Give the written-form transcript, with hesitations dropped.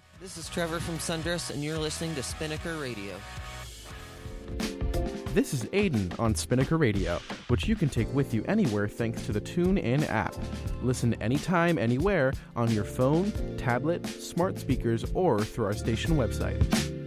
This is Trevor from Sundress, and you're listening to Spinnaker Radio. This is Aiden on Spinnaker Radio, which you can take with you anywhere thanks to the TuneIn app. Listen anytime, anywhere on your phone, tablet, smart speakers, or through our station website.